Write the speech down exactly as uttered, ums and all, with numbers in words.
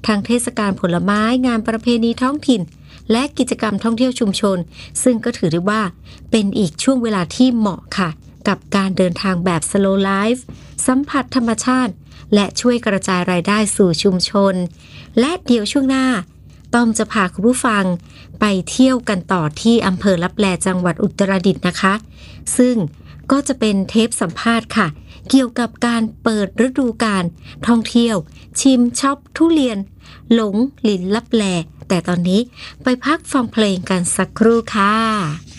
ทางเทศกาลผลไม้งานประเพณีท้องถิ่นและกิจกรรมท่องเที่ยวชุมชนซึ่งก็ถือได้ว่าเป็นอีกช่วงเวลาที่เหมาะค่ะกับการเดินทางแบบ slow life สัมผัสธรรมชาติและช่วยกระจายรายได้สู่ชุมชนและเดี๋ยวช่วงหน้าต้อมจะพาคุณผู้ฟังไปเที่ยวกันต่อที่อำเภอลับแลจังหวัดอุตรดิตถ์นะคะซึ่งก็จะเป็นเทปสัมภาษณ์ค่ะเกี่ยวกับการเปิดฤดูกาลท่องเที่ยวชิมช็อปทุเรียนหลงลิ้นลับแลแต่ตอนนี้ไปพักฟังเพลงกันสักครู่ค่ะ